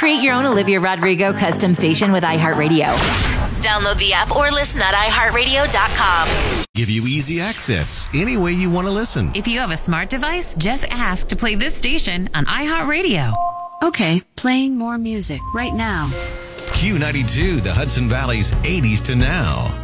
Create your own Olivia Rodrigo custom station with iHeartRadio. Download the app or listen at iHeartRadio.com. Give you easy access any way you want to listen. If you have a smart device, just ask to play this station on iHeartRadio. Okay, playing more music right now. Q92, the Hudson Valley's 80s to now.